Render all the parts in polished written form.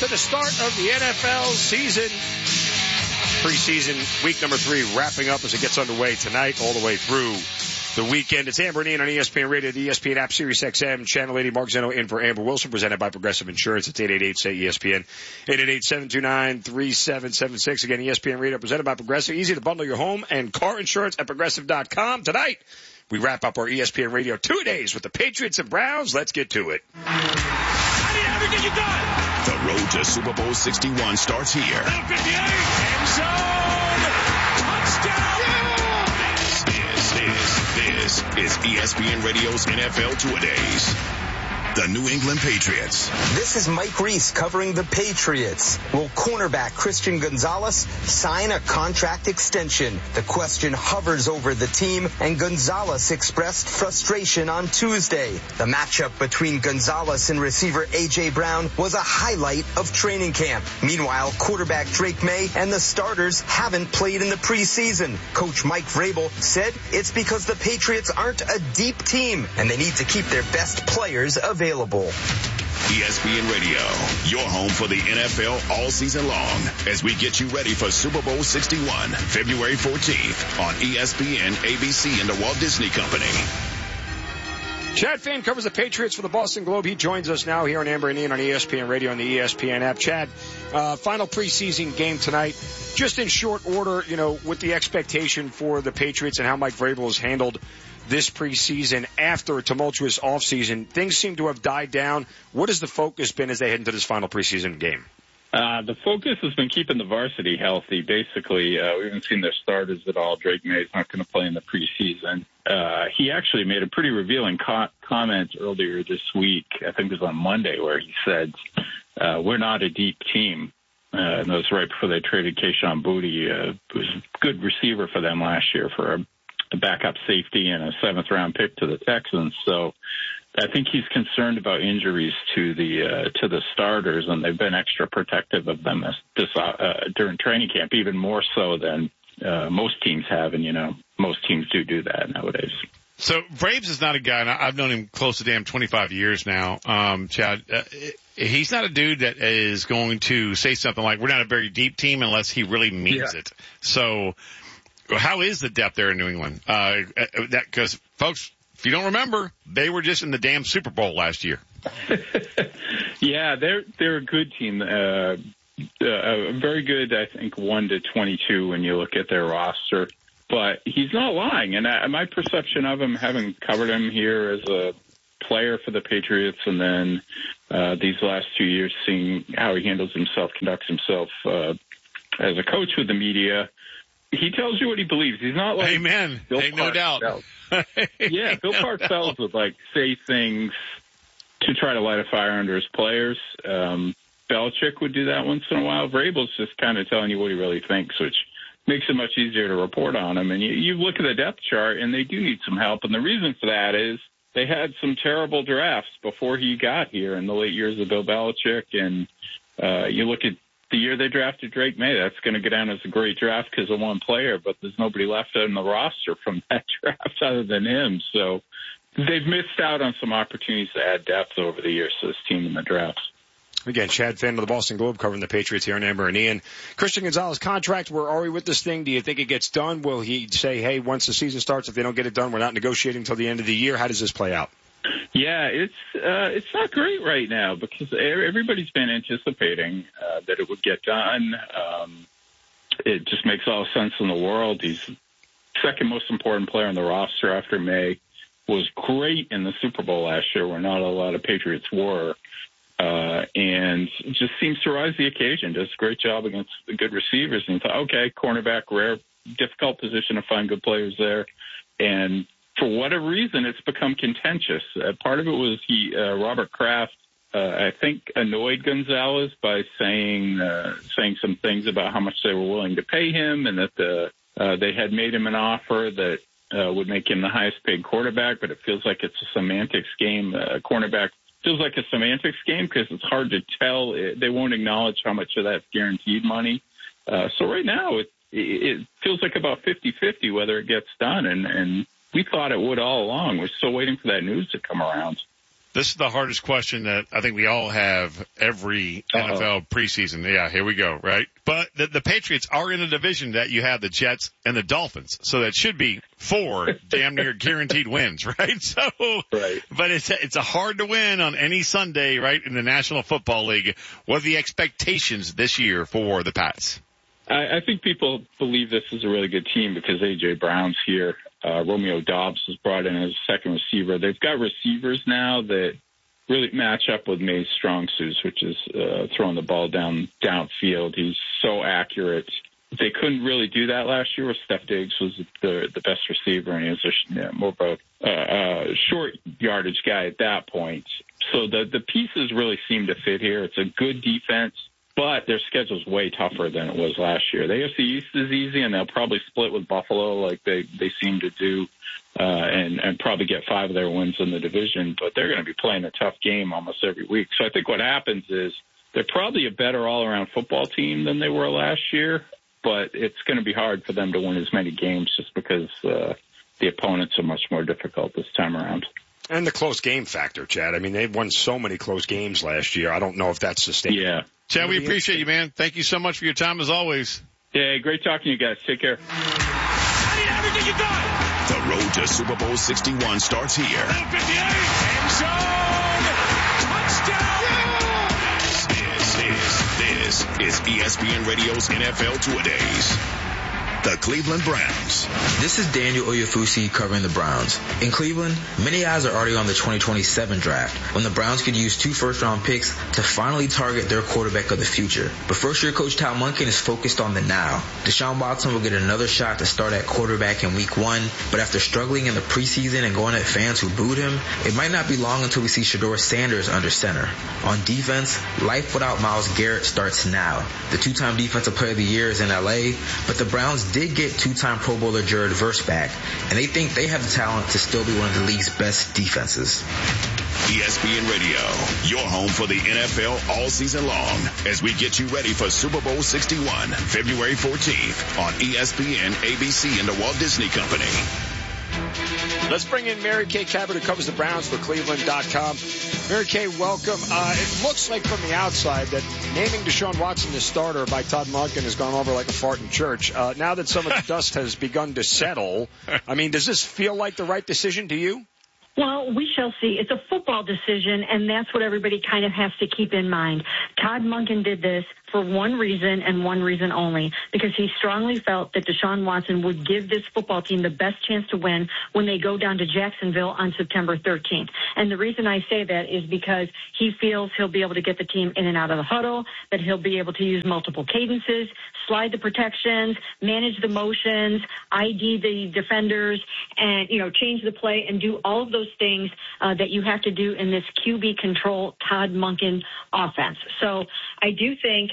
to the start of the NFL season. Preseason week number 3 wrapping up as it gets underway tonight all the way through the weekend. It's Amber and Ian on ESPN Radio, the ESPN app, Sirius XM, Channel 80. Mark Zeno in for Amber Wilson, presented by Progressive Insurance. It's 888-SAY-ESPN, 888-729-3776. Again, ESPN Radio, presented by Progressive. Easy to bundle your home and car insurance at Progressive.com. Tonight, we wrap up our ESPN Radio 2 days with the Patriots and Browns. Let's get to it. I need everything you got. The road to Super Bowl 61 starts here. 58, end zone, touchdown. This is ESPN Radio's NFL Two-A-Days. The New England Patriots. This is Mike Reese covering the Patriots. Will cornerback Christian Gonzalez sign a contract extension? The question hovers over the team, and Gonzalez expressed frustration on Tuesday. The matchup between Gonzalez and receiver A.J. Brown was a highlight of training camp. Meanwhile, quarterback Drake May and the starters haven't played in the preseason. Coach Mike Vrabel said it's because the Patriots aren't a deep team, and they need to keep their best players available. ESPN Radio, your home for the NFL all season long, as we get you ready for Super Bowl 61, February 14th on ESPN, ABC, and the Walt Disney Company. Chad Finn covers the Patriots for the Boston Globe. He joins us now here on Amber and Ian on ESPN Radio and the ESPN app. Chad, final preseason game tonight. Just in short order, with the expectation for the Patriots and how Mike Vrabel has handled this preseason after a tumultuous offseason, things seem to have died down. What has the focus been as they head into this final preseason game? The focus has been keeping the varsity healthy, basically. We haven't seen their starters at all. Drake May is not going to play in the preseason. He actually made a pretty revealing comment earlier this week, I think it was on Monday, where he said, we're not a deep team. And that was right before they traded Kayshon Boutte, who was a good receiver for them last year for a backup safety and a 7th-round pick to the Texans. So I think he's concerned about injuries to the starters, and they've been extra protective of them during training camp, even more so than most teams have. And, most teams do that nowadays. So Braves is not a guy, and I've known him close to 25 years now, Chad. He's not a dude that is going to say something like, we're not a very deep team, unless he really means it. So how is the depth there in New England? Because, folks, if you don't remember, they were just in the damn Super Bowl last year. Yeah, they're a good team. Very good, I think, 1-22 when you look at their roster. But he's not lying. And my perception of him, having covered him here as a player for the Patriots and then these last 2 years, seeing how he handles himself, conducts himself as a coach with the media, he tells you what he believes. He's not like Amen. Bill Ain't no doubt. Yeah, Bill Parcells would say things to try to light a fire under his players. Belichick would do that once in a while. Vrabel's just kind of telling you what he really thinks, which makes it much easier to report on him. And you look at the depth chart, and they do need some help. And the reason for that is they had some terrible drafts before he got here in the late years of Bill Belichick. And you look at the year they drafted Drake May, that's going to go down as a great draft because of one player, but there's nobody left on the roster from that draft other than him. So they've missed out on some opportunities to add depth over the years to this team in the drafts. Again, Chad Finn of the Boston Globe covering the Patriots here on Amber and Ian. Christian Gonzalez contract, where are we with this thing? Do you think it gets done? Will he say, hey, once the season starts, if they don't get it done, we're not negotiating until the end of the year? How does this play out? Yeah, it's not great right now because everybody's been anticipating that it would get done. It just makes all the sense in the world. He's second most important player on the roster after May. Was great in the Super Bowl last year, where not a lot of Patriots were. And just seems to rise the occasion. Does a great job against the good receivers. And thought, okay, cornerback, rare, difficult position to find good players there. And for whatever reason, it's become contentious. Part of it was Robert Kraft, I think, annoyed Gonzalez by saying some things about how much they were willing to pay him, and that they had made him an offer that would make him the highest paid quarterback. But it feels like it's a semantics game. Cornerback feels like a semantics game because it's hard to tell. They won't acknowledge how much of that's guaranteed money. So right now, it feels like about 50-50 whether it gets done, and we thought it would all along. We're still waiting for that news to come around. This is the hardest question that I think we all have every NFL preseason. Yeah, here we go, right? But the Patriots are in a division that you have the Jets and the Dolphins. So that should be 4 damn near guaranteed wins, right? So, right. But it's a hard to win on any Sunday, right, in the National Football League. What are the expectations this year for the Pats? I think people believe this is a really good team because A.J. Brown's here. Romeo Doubs was brought in as second receiver. They've got receivers now that really match up with May's strong suits, which is throwing the ball downfield. He's so accurate. They couldn't really do that last year. Steph Diggs was the best receiver, and he was more of a short yardage guy at that point. So the pieces really seem to fit here. It's a good defense, but their schedule's way tougher than it was last year. The AFC East is easy, and they'll probably split with Buffalo like they seem to do, and probably get 5 of their wins in the division. But they're going to be playing a tough game almost every week. So I think what happens is they're probably a better all-around football team than they were last year, but it's going to be hard for them to win as many games just because the opponents are much more difficult this time around. And the close game factor, Chad. I mean, they won so many close games last year. I don't know if that's sustainable. Yeah. Chad, we appreciate you, man. Thank you so much for your time as always. Yeah, great talking to you guys. Take care. I need everything you got. The road to Super Bowl 61 starts here. 58, end zone, touchdown. This is ESPN Radio's NFL Two-A-Days. The Cleveland Browns. This is Daniel Oyefusi covering the Browns. In Cleveland, many eyes are already on the 2027 draft, when the Browns could use 2 first-round picks to finally target their quarterback of the future. But first-year coach Todd Monken is focused on the now. Deshaun Watson will get another shot to start at quarterback in Week 1, but after struggling in the preseason and going at fans who booed him, it might not be long until we see Shedeur Sanders under center. On defense, life without Myles Garrett starts now. The 2-time Defensive Player of the Year is in L.A., but the Browns did get 2-time Pro Bowler Jared Verse back, and they think they have the talent to still be one of the league's best defenses. ESPN Radio, your home for the NFL all season long, as we get you ready for Super Bowl 61, February 14th on ESPN, ABC, and the Walt Disney Company. Let's bring in Mary Kay Cabot, who covers the Browns for Cleveland.com. Mary Kay, welcome. It looks like from the outside that naming Deshaun Watson the starter by Todd Monken has gone over like a fart in church. Now that some of the dust has begun to settle, I mean, does this feel like the right decision to you? Well, we shall see. It's a football decision, and that's what everybody kind of has to keep in mind. Todd Monken did this for one reason and one reason only, because he strongly felt that Deshaun Watson would give this football team the best chance to win when they go down to Jacksonville on September 13th. And the reason I say that is because he feels he'll be able to get the team in and out of the huddle, that he'll be able to use multiple cadences, slide the protections, manage the motions, ID the defenders, and, change the play and do all of those things that you have to do in this QB control Todd Monken offense. So I do think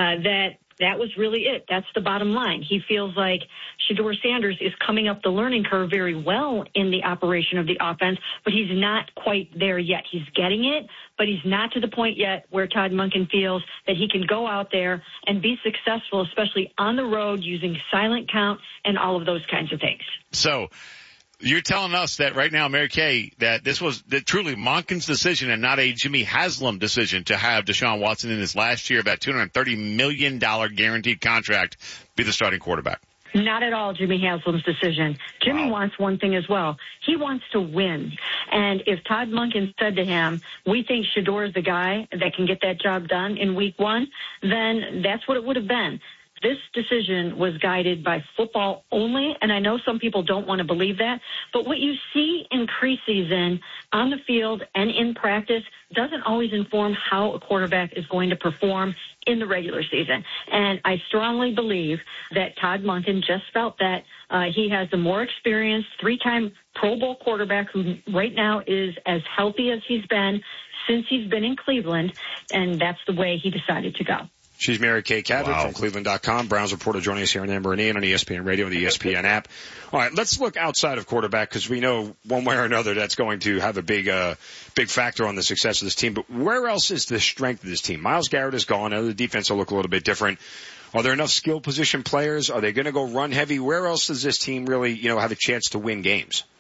that was really it. That's the bottom line. He feels like Shedeur Sanders is coming up the learning curve very well in the operation of the offense, but he's not quite there yet. He's getting it, but he's not to the point yet where Todd Monken feels that he can go out there and be successful, especially on the road using silent count and all of those kinds of things. So you're telling us that right now, Mary Kay, that this was truly Monken's decision and not a Jimmy Haslam decision to have Deshaun Watson in his last year of that $230 million guaranteed contract be the starting quarterback. Not at all Jimmy Haslam's decision. Jimmy wants one thing as well. He wants to win. And if Todd Monken said to him, we think Shedeur is the guy that can get that job done in Week 1, then that's what it would have been. This decision was guided by football only, and I know some people don't want to believe that, but what you see in preseason on the field and in practice doesn't always inform how a quarterback is going to perform in the regular season. And I strongly believe that Todd Monken just felt that he has the more experienced 3-time Pro Bowl quarterback who right now is as healthy as he's been since he's been in Cleveland, and that's the way he decided to go. She's Mary Kay Cabot from Cleveland.com. Browns reporter joining us here on Amber and Ian on ESPN Radio and the ESPN app. All right, let's look outside of quarterback because we know one way or another that's going to have a big factor on the success of this team. But where else is the strength of this team? Myles Garrett is gone. Now the defense will look a little bit different. Are there enough skill position players? Are they going to go run heavy? Where else does this team really, have a chance to win games?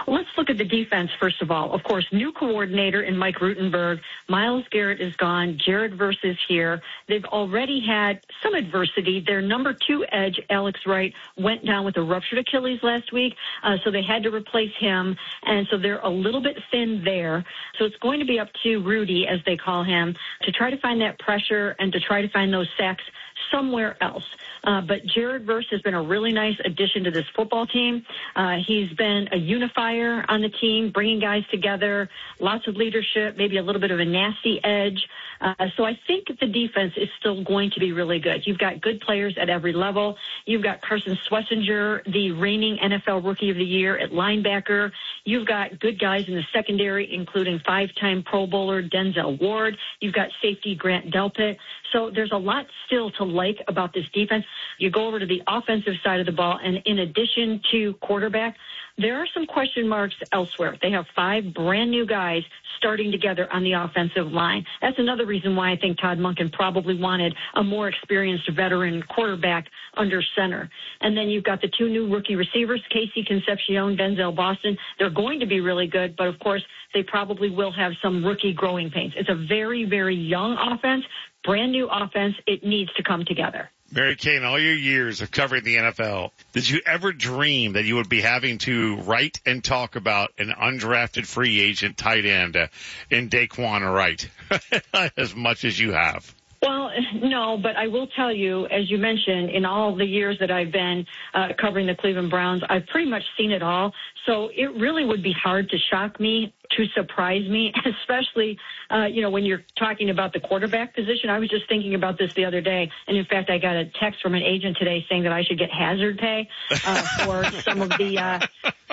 Let's look at the defense, first of all. Of course, new coordinator in Mike Rutenberg. Myles Garrett is gone. Jared Verse is here. They've already had some adversity. Their number 2 edge, Alex Wright, went down with a ruptured Achilles last week, so they had to replace him, and so they're a little bit thin there. So it's going to be up to Rudy, as they call him, to try to find that pressure and to try to find those sacks somewhere else. But Jared Verse has been a really nice addition to this football team. He's been a unifier on the team, bringing guys together, lots of leadership, maybe a little bit of a nasty edge. So I think the defense is still going to be really good. You've got good players at every level. You've got Carson Schlesinger, the reigning NFL Rookie of the Year at linebacker. You've got good guys in the secondary, including 5-time Pro Bowler Denzel Ward. You've got safety Grant Delpit. So there's a lot still to like about this defense. You go over to the offensive side of the ball, and in addition to quarterback, there are some question marks elsewhere. They have 5 brand new guys starting together on the offensive line. That's another reason why I think Todd Monken probably wanted a more experienced veteran quarterback under center. And then you've got the 2 new rookie receivers, Casey Concepcion, Denzel Boston. They're going to be really good, but of course they probably will have some rookie growing pains. It's a very, very young offense, brand new offense. It needs to come together. Mary Kay, in all your years of covering the NFL, did you ever dream that you would be having to write and talk about an undrafted free agent tight end in Daquan Wright as much as you have? Well, no, but I will tell you, as you mentioned, in all the years that I've been covering the Cleveland Browns, I've pretty much seen it all. So it really would be hard to shock me, to surprise me, especially, when you're talking about the quarterback position. I was just thinking about this the other day. And in fact, I got a text from an agent today saying that I should get hazard pay for some of the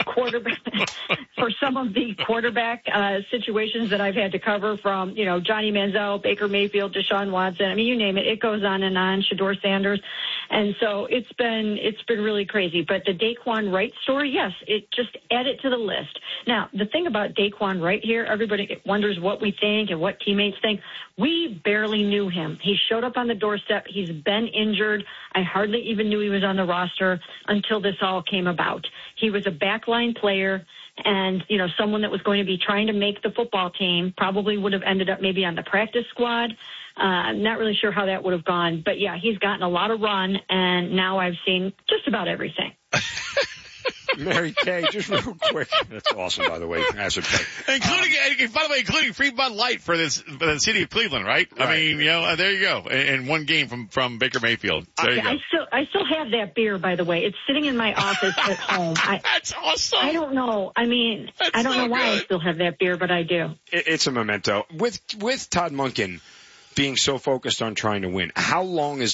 quarterback situations that I've had to cover, from, Johnny Manziel, Baker Mayfield, Deshaun Watson. I mean, you name it. It goes on and on. Shedeur Sanders. And so it's been really crazy. But the Daquan Wright story, yes, it just add it to the list. Now, the thing about Daquan Wright here, everybody wonders what we think and what teammates think. We barely knew him. He showed up on the doorstep. He's been injured. I hardly even knew he was on the roster until this all came about. He was a backline player, and, someone that was going to be trying to make the football team, probably would have ended up maybe on the practice squad. I'm not really sure how that would have gone. But, yeah, he's gotten a lot of run, and now I've seen just about everything. Mary Kay, just real quick. That's awesome, by the way. Hazard pay. Including free Bud Light for the city of Cleveland, right? I mean, there you go. And one game from Baker Mayfield. There you go. I still have that beer, by the way. It's sitting in my office at home. That's awesome. I don't know. I mean, I don't know why I still have that beer, but I do. It's a memento. With Todd Monken being so focused on trying to win, how long is